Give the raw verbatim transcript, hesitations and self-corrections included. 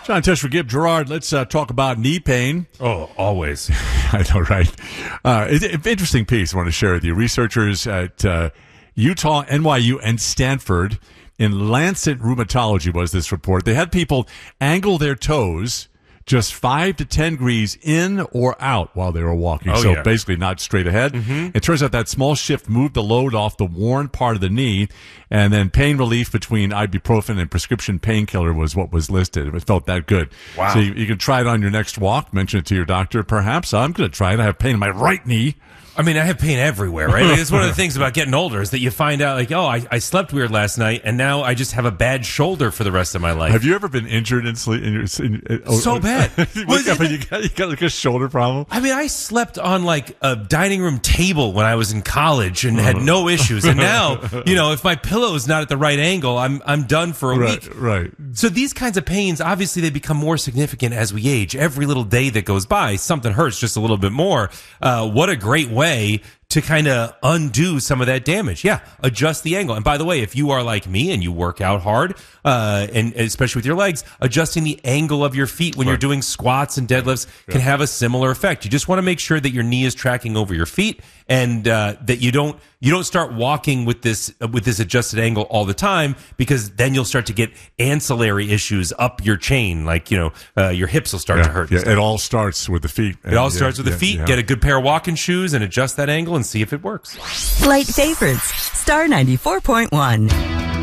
John Tesh, Gib Gerard. Let's uh, talk about knee pain. Oh, always. I know, right? Uh, it, it, interesting piece I want to share with you. Researchers at uh, Utah, N Y U, and Stanford in Lancet Rheumatology was this report. They had people angle their toes just five to ten degrees in or out while they were walking. Oh, so yeah. basically not straight ahead. Mm-hmm. It turns out that small shift moved the load off the worn part of the knee, and then pain relief between ibuprofen and prescription painkiller was what was listed. It felt that good. Wow. So you, you can try it on your next walk, mention it to your doctor perhaps. I'm going to try it. I have pain in my right knee. I mean, I have pain everywhere, right? Like, it's one of the things about getting older is that you find out, like, oh, I, I slept weird last night, and now I just have a bad shoulder for the rest of my life. Have you ever been injured in sleep? In your, in, oh, so bad. you wake up and you got, you got like a shoulder problem? I mean, I slept on like a dining room table when I was in college and had no issues. And now, you know, if my pillow is not at the right angle, I'm I'm done for a right, week. Right. So these kinds of pains, obviously, they become more significant as we age. Every little day that goes by, something hurts just a little bit more. Uh, what a great way to kind of undo some of that damage. Yeah, adjust the angle. And by the way, if you are like me and you work out hard, uh, and especially with your legs, adjusting the angle of your feet when right. you're doing squats and deadlifts yeah. can have a similar effect. You just want to make sure that your knee is tracking over your feet and uh, that you don't you don't start walking with this uh, with this adjusted angle all the time, because then you'll start to get ancillary issues up your chain, like, you know, uh, your hips will start yeah, to hurt. Yeah, it all starts with the feet. It all yeah, starts with yeah, the feet. Yeah. Get a good pair of walking shoes and adjust that angle and see if it works. Light favorites. Star ninety-four point one.